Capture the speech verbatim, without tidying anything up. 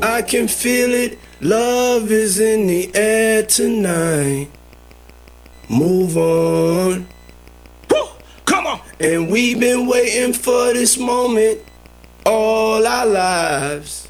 I can feel it, love is in the air tonight. Move on. Woo! Come on. And we've been waiting for this moment all our lives.